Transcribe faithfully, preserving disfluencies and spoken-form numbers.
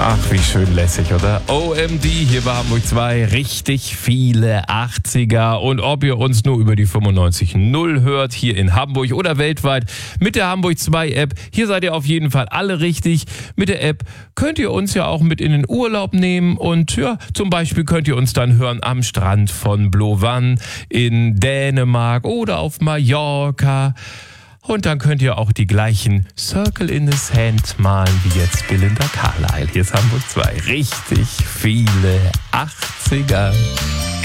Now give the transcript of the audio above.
Ach, wie schön lässig, oder? O M D hier bei Hamburg zwei, richtig viele achtziger. Und ob ihr uns nur über die fünfundneunzig Komma null hört, hier in Hamburg oder weltweit, mit der Hamburg zwei App, hier seid ihr auf jeden Fall alle richtig. Mit der App könnt ihr uns ja auch mit in den Urlaub nehmen und ja, zum Beispiel könnt ihr uns dann hören am Strand von Blovan in Dänemark oder auf Mallorca. Und dann könnt ihr auch die gleichen Circle in the Sand malen wie jetzt Belinda Carlisle. Hier ist Hamburg zwei. Richtig viele achtziger.